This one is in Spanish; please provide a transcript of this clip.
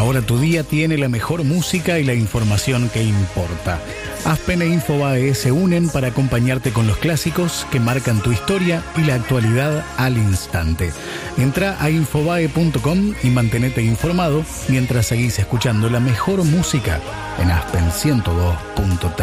Ahora tu día tiene la mejor música y la información que importa. Aspen e Infobae se unen para acompañarte con los clásicos que marcan tu historia y la actualidad al instante. Entra a infobae.com y mantenete informado mientras seguís escuchando la mejor música en Aspen 102.3.